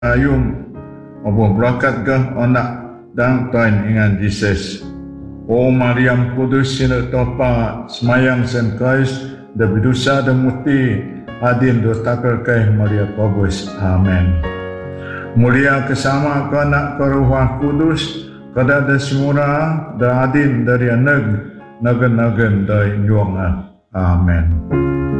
ayum apa berakat ke anak dan tuan ingan Jesus. O Maryam kudus sina topa semayang sen Christ da bidusa da muti adin do takar kai Maria Kobus. Amen. Mulia kesama ke anak ke Roh Kudus kada da semura da adin dari nagen da nyuanga. Amen.